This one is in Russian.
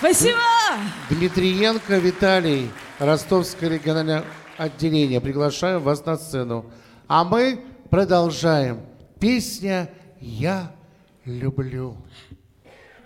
Спасибо! Дмитриенко Виталий, Ростовское региональное отделение. Приглашаю вас на сцену. А мы продолжаем. Песня «Я люблю».